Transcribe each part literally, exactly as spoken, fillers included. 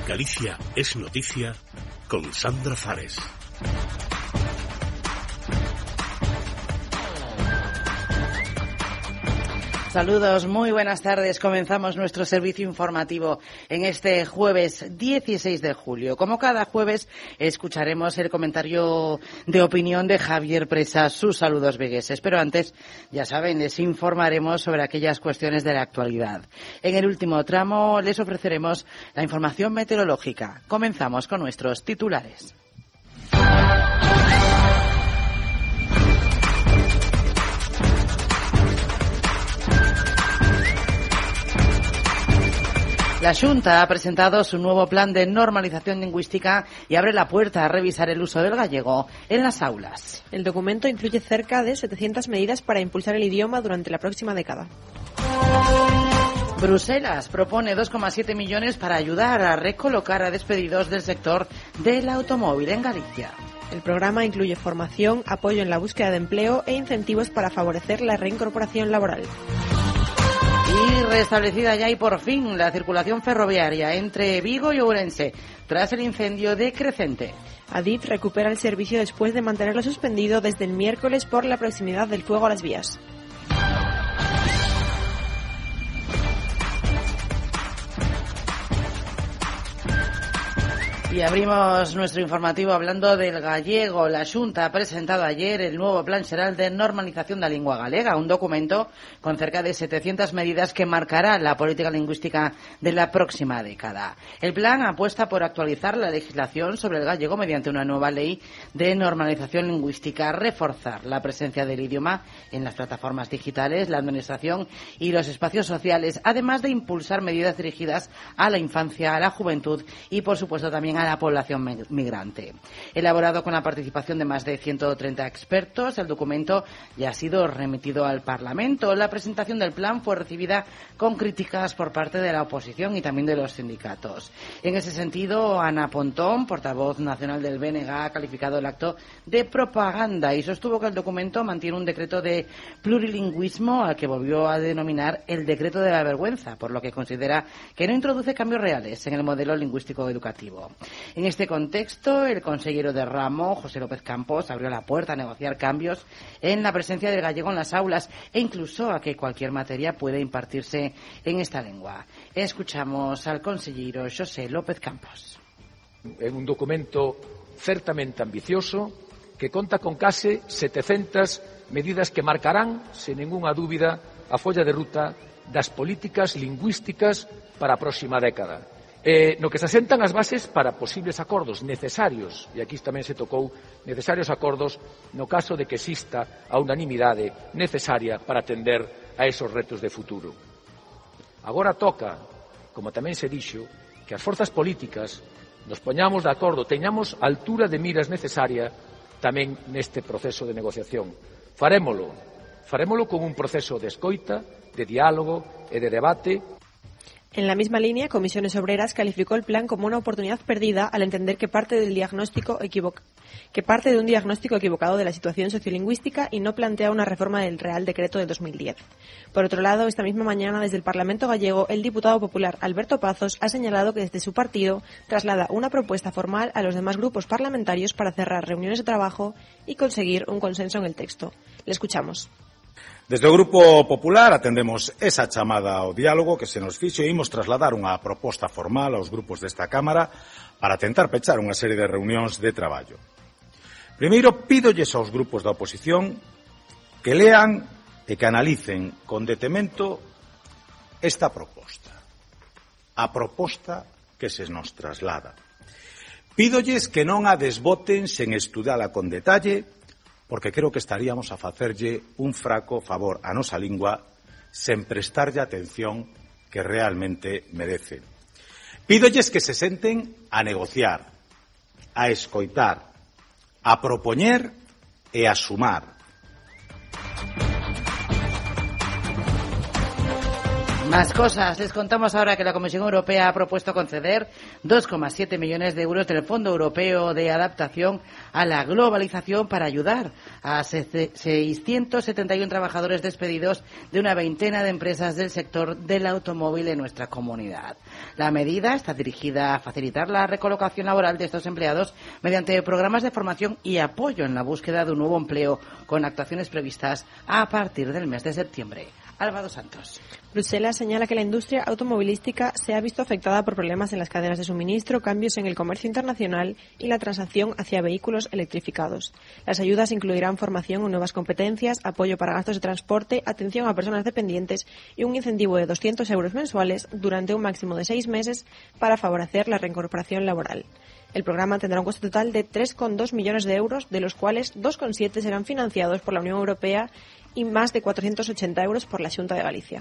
Galicia es noticia con Sandra Fares. Saludos, muy buenas tardes. Comenzamos nuestro servicio informativo en este jueves dieciséis de julio. Como cada jueves, escucharemos el comentario de opinión de Javier Presa, sus saludos vigueses. Pero antes, ya saben, les informaremos sobre aquellas cuestiones de la actualidad. En el último tramo les ofreceremos la información meteorológica. Comenzamos con nuestros titulares. La Xunta ha presentado su nuevo plan de normalización lingüística y abre la puerta a revisar el uso del gallego en las aulas. El documento incluye cerca de setecientas medidas para impulsar el idioma durante la próxima década. Bruselas propone dos coma siete millones para ayudar a recolocar a despedidos del sector del automóvil en Galicia. El programa incluye formación, apoyo en la búsqueda de empleo e incentivos para favorecer la reincorporación laboral. Y restablecida ya y por fin la circulación ferroviaria entre Vigo y Ourense tras el incendio de Crecente. Adif recupera el servicio después de mantenerlo suspendido desde el miércoles por la proximidad del fuego a las vías. Y abrimos nuestro informativo hablando del gallego. La Xunta ha presentado ayer el nuevo Plan Xeral de Normalización da Lingua Galega, un documento con cerca de setecientas medidas que marcará la política lingüística de la próxima década. El plan apuesta por actualizar la legislación sobre el gallego mediante una nueva ley de normalización lingüística, reforzar la presencia del idioma en las plataformas digitales, la administración y los espacios sociales, además de impulsar medidas dirigidas a la infancia, a la juventud y, por supuesto, también a la población migrante. Elaborado con la participación de más de ciento treinta expertos, el documento ya ha sido remitido al Parlamento. La presentación del plan fue recibida con críticas por parte de la oposición y también de los sindicatos. En ese sentido, Ana Pontón, portavoz nacional del B N G, ha calificado el acto de propaganda y sostuvo que el documento mantiene un decreto de plurilingüismo al que volvió a denominar el decreto de la vergüenza, por lo que considera que no introduce cambios reales en el modelo lingüístico educativo. En este contexto, el consejero de ramo, José López Campos, abrió la puerta a negociar cambios en la presencia del gallego en las aulas e incluso a que cualquier materia pueda impartirse en esta lengua. Escuchamos al consejero José López Campos. É un documento certamente ambicioso que conta con case setecentas medidas que marcarán, sen ningunha dúbida, a folla de ruta das políticas lingüísticas para a próxima década. Eh, no que se asentan as bases para posibles acordos necesarios, e aquí tamén se tocou, necesarios acordos no caso de que exista a unanimidade necesaria para atender a esos retos de futuro. Agora toca, como tamén se dixo, que as forzas políticas nos poñamos de acordo, teñamos altura de miras necesaria tamén neste proceso de negociación. Farémolo, farémolo con un proceso de escoita, de diálogo e de debate. En la misma línea, Comisiones Obreras calificó el plan como una oportunidad perdida al entender que parte del diagnóstico equivoca, que parte de un diagnóstico equivocado de la situación sociolingüística y no plantea una reforma del Real Decreto de dos mil diez. Por otro lado, esta misma mañana, desde el Parlamento gallego, el diputado popular Alberto Pazos ha señalado que desde su partido traslada una propuesta formal a los demás grupos parlamentarios para cerrar reuniones de trabajo y conseguir un consenso en el texto. Le escuchamos. Desde o Grupo Popular atendemos esa chamada ao diálogo que se nos fixo e imos trasladar unha proposta formal aos grupos desta Cámara para tentar pechar unha serie de reunións de traballo. Primeiro, pídolles aos grupos da oposición que lean e que analicen con detemento esta proposta, a proposta que se nos traslada. Pídolles que non a desboten sen estudala con detalle, porque creo que estaríamos a facerlle un fraco favor a nosa lingua sen prestarlle atención que realmente merece. Pídolles que se senten a negociar, a escoitar, a propoñer e a sumar. Más cosas. Les contamos ahora que la Comisión Europea ha propuesto conceder dos coma siete millones de euros del Fondo Europeo de Adaptación a la Globalización para ayudar a seiscientos setenta y uno trabajadores despedidos de una veintena de empresas del sector del automóvil en nuestra comunidad. La medida está dirigida a facilitar la recolocación laboral de estos empleados mediante programas de formación y apoyo en la búsqueda de un nuevo empleo, con actuaciones previstas a partir del mes de septiembre. Álvaro Santos. Bruselas señala que la industria automovilística se ha visto afectada por problemas en las cadenas de suministro, cambios en el comercio internacional y la transacción hacia vehículos electrificados. Las ayudas incluirán formación en nuevas competencias, apoyo para gastos de transporte, atención a personas dependientes y un incentivo de doscientos euros mensuales durante un máximo de seis meses para favorecer la reincorporación laboral. El programa tendrá un coste total de tres coma dos millones de euros, de los cuales dos coma siete serán financiados por la Unión Europea y más de cuatrocientos ochenta euros por la Xunta de Galicia.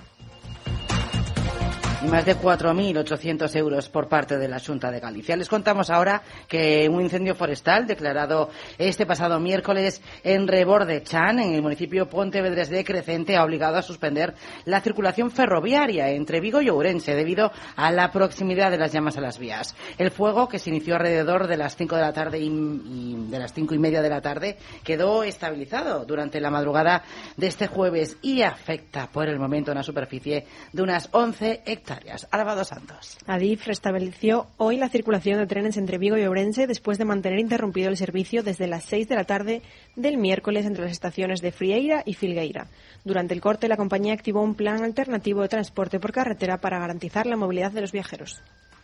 Más de cuatro mil ochocientos euros por parte de la Xunta de Galicia. Les contamos ahora que un incendio forestal declarado este pasado miércoles en Rebordechán, en el municipio pontevedrés de Crecente, ha obligado a suspender la circulación ferroviaria entre Vigo y Ourense debido a la proximidad de las llamas a las vías. El fuego, que se inició alrededor de las cinco de la tarde y, y de las cinco y media de la tarde, quedó estabilizado durante la madrugada de este jueves y afecta por el momento una superficie de unas once hectáreas. Álvaro Santos. Adif restableció hoy la circulación de trenes entre Vigo y Ourense después de mantener interrumpido el servicio desde las seis de la tarde del miércoles entre las estaciones de Frieira y Filgueira. Durante el corte, la compañía activó un plan alternativo de transporte por carretera para garantizar la movilidad de los viajeros.